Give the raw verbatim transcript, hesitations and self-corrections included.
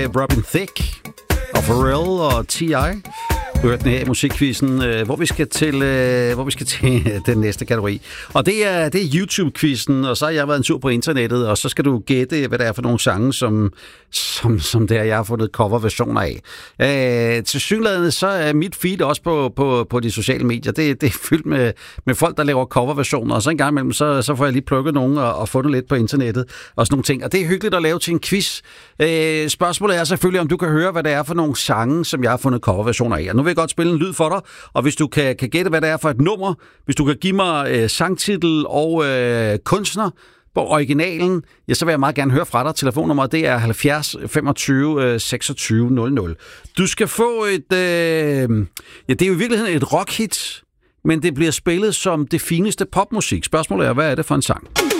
Robin Thicke og Pharrell og T I hørte den her i musikquizzen, øh, hvor vi skal til øh, hvor vi skal til øh, den næste kategori. Og det er det er YouTube-quizzen, og så har jeg været en tur på internettet, og så skal du gætte, hvad det er for nogle sange, som som som der jeg har fundet coverversioner af. Øh, til synligheden så er mit feed også på på på de sociale medier. Det det er fyldt med med folk der laver coverversioner, og så en gang imellem så så får jeg lige plukket nogen og, og fundet lidt på internettet og sådan nogle ting. Og det er hyggeligt at lave til en quiz. Øh, spørgsmålet er selvfølgelig, om du kan høre, hvad det er for nogle sange, som jeg har fundet coverversioner af. Og nu vil jeg godt spille en lyd for dig, og hvis du kan, kan gætte, hvad det er for et nummer, hvis du kan give mig øh, sangtitel og øh, kunstner på originalen, ja, så vil jeg meget gerne høre fra dig. Telefonnummeret, det er halvfjerds femogtyve seksogtyve nul nul. Du skal få et... Øh, ja, det er jo i virkeligheden et rockhit, men det bliver spillet som det fineste popmusik. Spørgsmålet er, hvad er det for en sang?